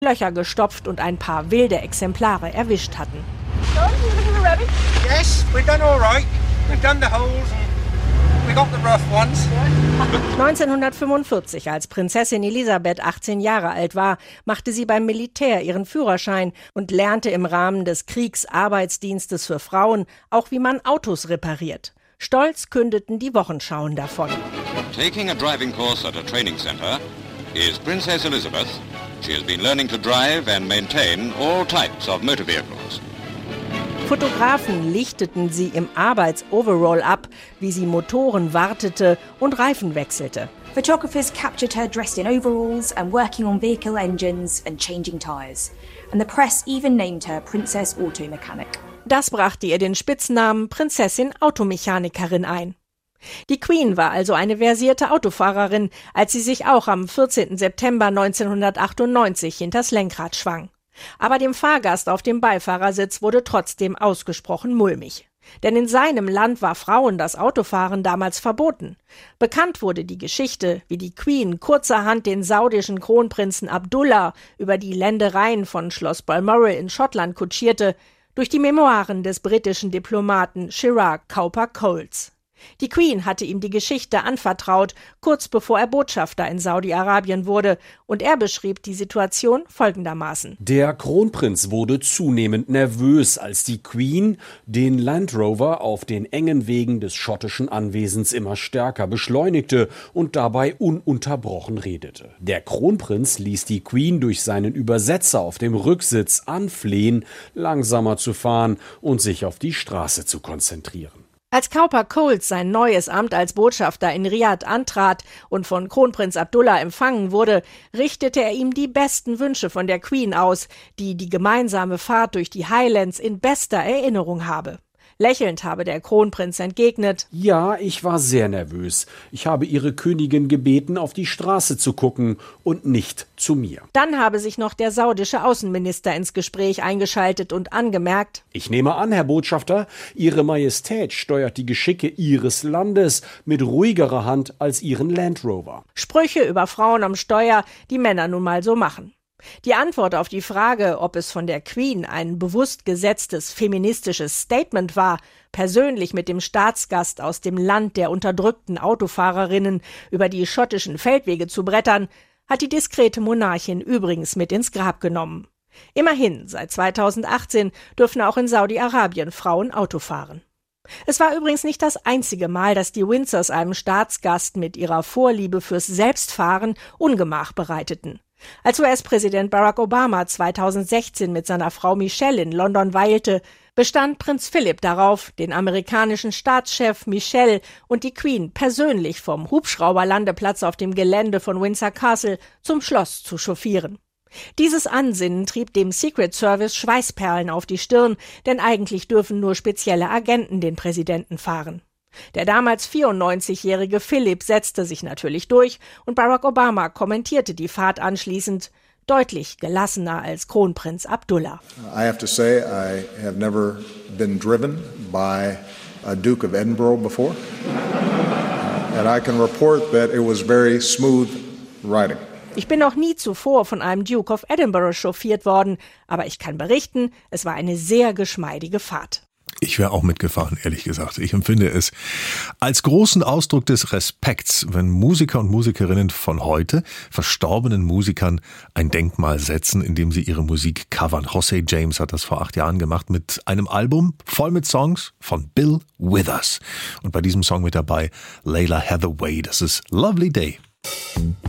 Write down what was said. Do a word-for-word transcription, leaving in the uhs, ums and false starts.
Löcher gestopft und ein paar wilde Exemplare erwischt hatten. Yes, we've done all right. We've done the holes and we got the rough ones. neunzehnhundertfünfundvierzig, als Prinzessin Elisabeth achtzehn Jahre alt war, machte sie beim Militär ihren Führerschein und lernte im Rahmen des Kriegsarbeitsdienstes für Frauen auch, wie man Autos repariert. Stolz kündeten die Wochenschauen davon. Taking a driving course at a training center is Princess Elizabeth. She has been learning to drive and maintain all types of motor vehicles. Fotografen lichteten sie im Arbeitsoverall ab, wie sie Motoren wartete und Reifen wechselte. Photographers captured her dressed in overalls and working on vehicle engines and changing tyres. And the press even named her Princess Auto Mechanic. Das brachte ihr den Spitznamen Prinzessin Automechanikerin ein. Die Queen war also eine versierte Autofahrerin, als sie sich auch am vierzehnten September neunzehnhundertachtundneunzig hinters Lenkrad schwang. Aber dem Fahrgast auf dem Beifahrersitz wurde trotzdem ausgesprochen mulmig. Denn in seinem Land war Frauen das Autofahren damals verboten. Bekannt wurde die Geschichte, wie die Queen kurzerhand den saudischen Kronprinzen Abdullah über die Ländereien von Schloss Balmoral in Schottland kutschierte, durch die Memoiren des britischen Diplomaten Chirac Cowper-Coles. Die Queen hatte ihm die Geschichte anvertraut, kurz bevor er Botschafter in Saudi-Arabien wurde, und er beschrieb die Situation folgendermaßen. Der Kronprinz wurde zunehmend nervös, als die Queen den Land Rover auf den engen Wegen des schottischen Anwesens immer stärker beschleunigte und dabei ununterbrochen redete. Der Kronprinz ließ die Queen durch seinen Übersetzer auf dem Rücksitz anflehen, langsamer zu fahren und sich auf die Straße zu konzentrieren. Als Cowper-Coles sein neues Amt als Botschafter in Riad antrat und von Kronprinz Abdullah empfangen wurde, richtete er ihm die besten Wünsche von der Queen aus, die die gemeinsame Fahrt durch die Highlands in bester Erinnerung habe. Lächelnd habe der Kronprinz entgegnet: Ja, ich war sehr nervös. Ich habe Ihre Königin gebeten, auf die Straße zu gucken und nicht zu mir. Dann habe sich noch der saudische Außenminister ins Gespräch eingeschaltet und angemerkt: Ich nehme an, Herr Botschafter, Ihre Majestät steuert die Geschicke Ihres Landes mit ruhigerer Hand als Ihren Land Rover. Sprüche über Frauen am Steuer, die Männer nun mal so machen. Die Antwort auf die Frage, ob es von der Queen ein bewusst gesetztes feministisches Statement war, persönlich mit dem Staatsgast aus dem Land der unterdrückten Autofahrerinnen über die schottischen Feldwege zu brettern, hat die diskrete Monarchin übrigens mit ins Grab genommen. Immerhin, seit zweitausendachtzehn dürfen auch in Saudi-Arabien Frauen Auto fahren. Es war übrigens nicht das einzige Mal, dass die Windsors einem Staatsgast mit ihrer Vorliebe fürs Selbstfahren Ungemach bereiteten. Als U S-Präsident Barack Obama zweitausendsechzehn mit seiner Frau Michelle in London weilte, bestand Prinz Philipp darauf, den amerikanischen Staatschef Michelle und die Queen persönlich vom Hubschrauberlandeplatz auf dem Gelände von Windsor Castle zum Schloss zu chauffieren. Dieses Ansinnen trieb dem Secret Service Schweißperlen auf die Stirn, denn eigentlich dürfen nur spezielle Agenten den Präsidenten fahren. Der damals vierundneunzigjährige Philipp setzte sich natürlich durch und Barack Obama kommentierte die Fahrt anschließend deutlich gelassener als Kronprinz Abdullah. I have to say I have never been driven by a Duke of Edinburgh before. And I can report that it was very smooth riding. Ich bin noch nie zuvor von einem Duke of Edinburgh chauffiert worden, aber ich kann berichten, es war eine sehr geschmeidige Fahrt. Ich wäre auch mitgefahren, ehrlich gesagt. Ich empfinde es als großen Ausdruck des Respekts, wenn Musiker und Musikerinnen von heute verstorbenen Musikern ein Denkmal setzen, indem sie ihre Musik covern. José James hat das vor acht Jahren gemacht mit einem Album voll mit Songs von Bill Withers. Und bei diesem Song mit dabei Lalah Hathaway. Das ist Lovely Day.